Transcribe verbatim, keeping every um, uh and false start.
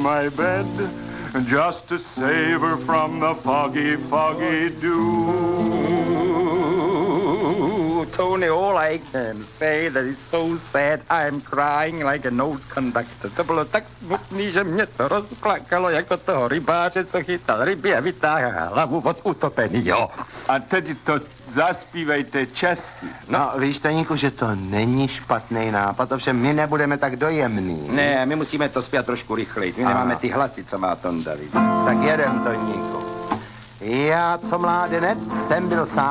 my bed, just to save her from the foggy, foggy dew. Tony, all I can say that is so sad, I'm crying like an old conductor. To bylo tak smutný, že mě to rozplakalo jako toho rybáře, co chytal ryby a vytáhal hlavu od utopenýho. A teď to zaspívejte česky. No, víš, Taníku, že to není špatný nápad, ovšem my nebudeme tak dojemný. Ne, my musíme to zpět trošku rychleji. My nemáme ty hlasy, co má Tonda. Tak jedem, Toníku. Já, co mládenec, jsem byl sám